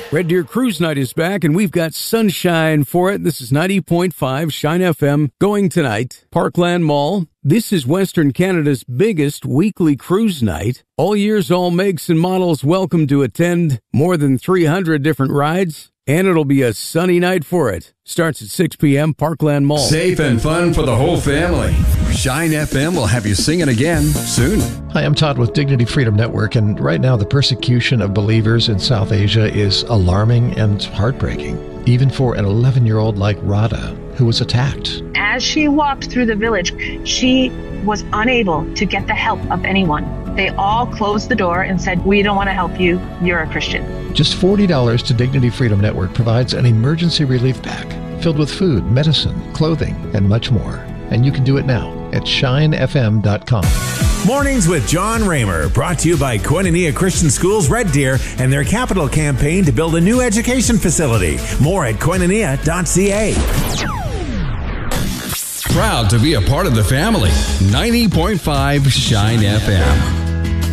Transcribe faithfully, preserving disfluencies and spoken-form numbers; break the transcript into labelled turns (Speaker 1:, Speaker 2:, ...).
Speaker 1: Red Deer Cruise Night is back, and we've got sunshine for it. This is ninety point five Shine F M going tonight. Parkland Mall. This is Western Canada's biggest weekly cruise night. All years, all makes and models welcome to attend. More than three hundred different rides, and it'll be a sunny night for it. Starts at six p.m. Parkland Mall.
Speaker 2: Safe and fun for the whole family. Shine F M will have you singing again soon.
Speaker 3: Hi, I'm Todd with Dignity Freedom Network, and right now the persecution of believers in South Asia is alarming and heartbreaking, even for an eleven-year-old like Radha, who was attacked.
Speaker 4: As she walked through the village, she was unable to get the help of anyone. They all closed the door and said, "We don't want to help you. You're a Christian."
Speaker 3: Just forty dollars to Dignity Freedom Network provides an emergency relief pack filled with food, medicine, clothing, and much more. And you can do it now at shine f m dot com.
Speaker 5: Mornings with John Raymer, brought to you by Koinonia Christian Schools Red Deer and their capital campaign to build a new education facility. More at koinonia dot c a.
Speaker 2: Proud to be a part of the family. ninety point five Shine F M.